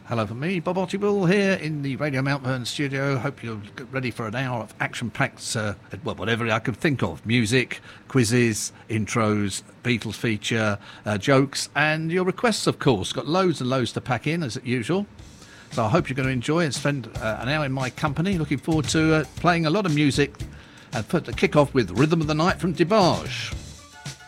Hello from me, Bob Archibald, here in the Radio Mountburn studio. Hope you're ready for an hour of action-packed, whatever I could think of. Music, quizzes, intros, Beatles feature, jokes, and your requests, of course. Got loads and loads to pack in, as usual. So I hope you're going to enjoy and spend an hour in my company. Looking forward to playing a lot of music and put the kick off with Rhythm of the Night from DeBarge.